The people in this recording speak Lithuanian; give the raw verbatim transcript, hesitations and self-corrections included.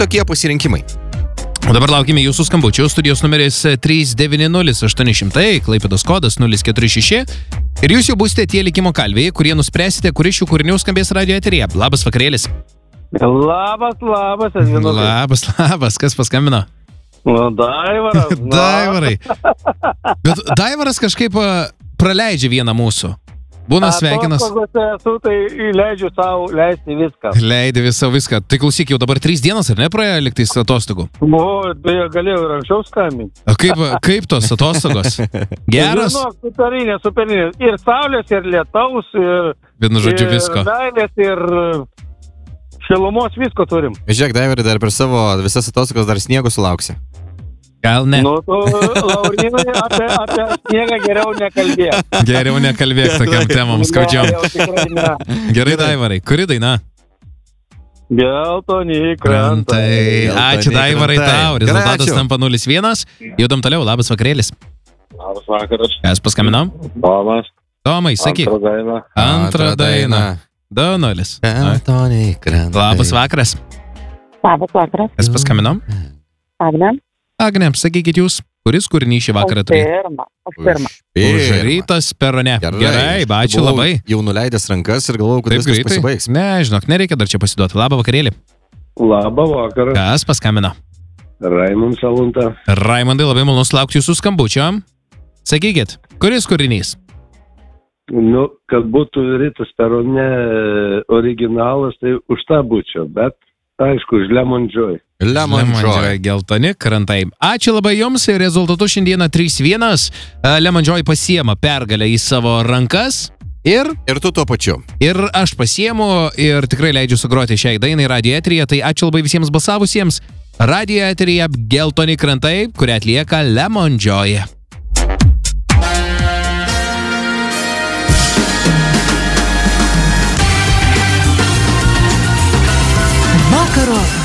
tokie pasirinkimai. O dabar laukime jūsų skambučių. Studijos numeris trys devyni nulis aštuoni šimtai, Klaipėdos kodas nulis keturi šeši. Ir jūs jau būsite tie likimo kalviai, kurie nuspręsite, kuris šių kūrinių skambės radio eteryje. Labas vakarėlis. Labas, labas. Labas, labas. Kas paskambino? Nu, Daivaras. Daivarai. Bet Daivaras kažkaip praleidžia vieną mūsų. Būna sveikinas. Esu, tai leidžiu savo leisti viską. Leidži visą viską. Tai klausyk, jau dabar trys dienos, ar ne, praėjo liktais atostogų? O, beje, galėjau ir anksčiau skambinti. O kaip, kaip tos atostogos? Geras? Žinok, superinė, superinė. Ir saulės, ir lietaus, ir... Vienu žodžiu visko. Ir meilės, ir šilumos visko turim. Žiūrėk, Daivarai, dar per savo visas atostogas dar sniego sulauksi. Gal ne? Nu, tu, Laurinai, apie, apie sniegą geriau nekalbėk. Geriau nekalbėk tokiam temam skaudžiom. Gerai, Daivarai, kuri daina? Geltoni krantai. Ačiū, Daivarai, tau. Rezultatas tampa nulis vienas. Judam toliau, labas vakarėlis. Labas vakaras. Kas paskambinau? Tomas. Tomai, sakyk. Antrą dainą. Antrą dainą. Du nulis. Geltoni krantai. Labas vakaras. Labas vakaras. Kas paskambinau? Agne. Agne, sakykit jūs, kuris kūrinys šį vakarą turi? Pirma, aš pirma. Užrytas perone. Gerai, ačiū labai. Jau nuleidęs rankas ir galvojau, kad viskas pasibaigs. Ne, žinok, nereikia dar čia pasiduoti. Labą vakarėlį. Labą vakarą. Kas paskambino? Raimond Salunta. Raimondai, labai malonu laukti jūsų skambučio. Sakykit, kuris kūrinys? Nu, kad būtų rytas perone originalas, tai už tą būčiau, bet aišku, už Lemon Joy. Lemon Joy. Geltoni krantai. Ačiū labai jums ir rezultatu šiandieną trys vienas. Lemon Joy pasiema pergalę į savo rankas. Ir? Ir tu tuo pačiu. Ir aš pasiemu ir tikrai leidžiu sugroti šiai dainai radio eteryje. Tai ačiū labai visiems balsavusiems. Radio eteryje Geltoni krantai, kurią atlieka Lemon Joy. Vakaro